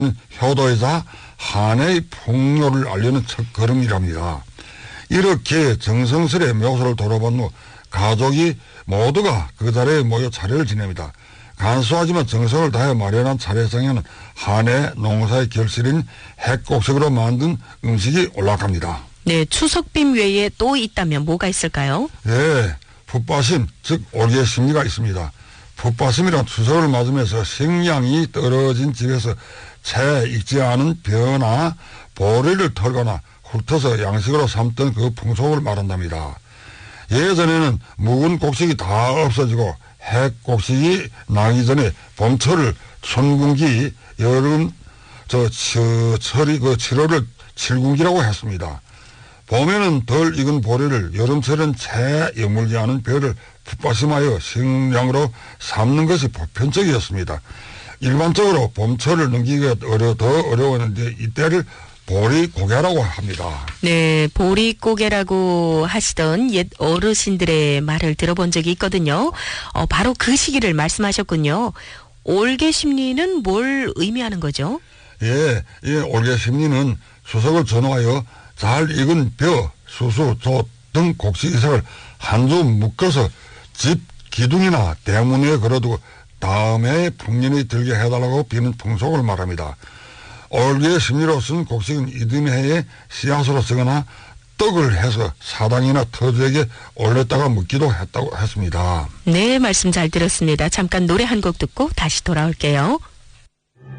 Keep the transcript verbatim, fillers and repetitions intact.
효도이자 한해의 풍요를 알리는 첫걸음이랍니다. 이렇게 정성스레 묘소를 돌아본 후 가족이 모두가 그 자리에 모여 차례를 지냅니다. 간소하지만 정성을 다해 마련한 차례상에는 한해 농사의 결실인 핵곡식으로 만든 음식이 올라갑니다. 네, 추석빔 외에 또 있다면 뭐가 있을까요? 네, 풋바심, 즉 올개 심리가 있습니다. 풋바심이란 추석을 맞으면서 식량이 떨어진 집에서 채 익지 않은 벼나 보리를 털거나 훑어서 양식으로 삼던 그 풍속을 말한답니다. 예전에는 묵은 곡식이 다 없어지고 핵곡식이 나기 전에 봄철을 춘궁기, 여름 저 처, 철이 그 칠월을 칠궁기라고 했습니다. 봄에는 덜 익은 보리를, 여름철은 채 여물지 않은 벼를 풋바심하여 식량으로 삼는 것이 보편적이었습니다. 일반적으로 봄철을 넘기기가 어려, 더 어려웠는데 이때를 보리고개라고 합니다. 네, 보리고개라고 하시던 옛 어르신들의 말을 들어본 적이 있거든요. 어, 바로 그 시기를 말씀하셨군요. 올개 심리는 뭘 의미하는 거죠? 예, 이 올개 심리는 추석을 전후하여 잘 익은 벼, 수수, 조 등 곡식 이삭을 한 주 묶어서 집 기둥이나 대문 위에 걸어두고 다음에 풍년이 들게 해달라고 비는 풍속을 말합니다. 올개 심리로 쓴 곡식은 이듬해에 씨앗으로 쓰거나 떡을 해서 사당이나 터주에게 올렸다가 묻기도 했다고 했습니다. 네, 말씀 잘 들었습니다. 잠깐 노래 한 곡 듣고 다시 돌아올게요.